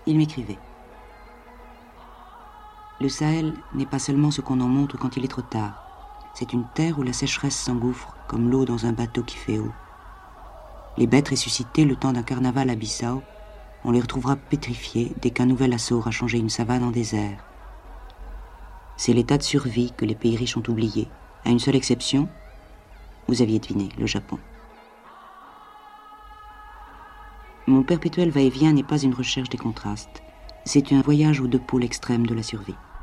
Il m'écrivait. Le Sahel n'est pas seulement ce qu'on en montre quand il est trop tard. C'est une terre où la sécheresse s'engouffre comme l'eau dans un bateau qui fait eau. Les bêtes ressuscitées le temps d'un carnaval à Bissau, on les retrouvera pétrifiées dès qu'un nouvel assaut aura changé une savane en désert. C'est l'état de survie que les pays riches ont oublié, à une seule exception, vous aviez deviné, le Japon. Mon perpétuel va-et-vient n'est pas une recherche des contrastes, c'est un voyage aux deux pôles extrêmes de la survie.